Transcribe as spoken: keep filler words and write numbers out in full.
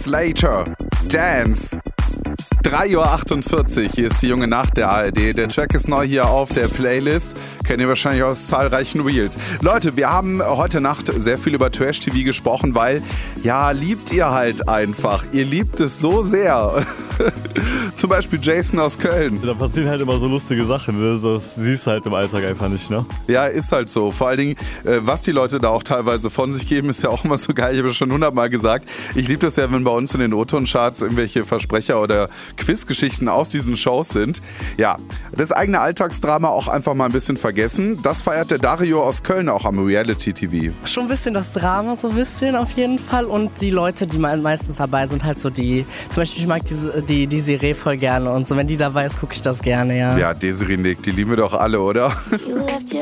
Slater, Dance. drei Uhr achtundvierzig, hier ist die junge Nacht der A R D. Der Track ist neu hier auf der Playlist. Kennt ihr wahrscheinlich aus zahlreichen Reels. Leute, wir haben heute Nacht sehr viel über Trash-T V gesprochen, weil, ja, liebt ihr halt einfach. Ihr liebt es so sehr. Zum Beispiel Jason aus Köln. Da passieren halt immer so lustige Sachen, ne? Das siehst du halt im Alltag einfach nicht, ne? Ja, ist halt so. Vor allen Dingen, äh, was die Leute da auch teilweise von sich geben, ist ja auch immer so geil. Ich habe es schon hundertmal gesagt. Ich liebe das ja, wenn bei uns in den O-Ton-Charts irgendwelche Versprecher oder Quizgeschichten aus diesen Shows sind. Ja, das eigene Alltagsdrama auch einfach mal ein bisschen vergessen. Das feiert der Dario aus Köln auch am Reality-T V. Schon ein bisschen das Drama, so ein bisschen auf jeden Fall. Und die Leute, die meistens dabei sind, halt so die, zum Beispiel ich mag diese, die, die Serie voll gerne. Und so, wenn die dabei ist, gucke ich das gerne, ja. Ja, Desiree Nick, die lieben wir doch alle, oder? You left your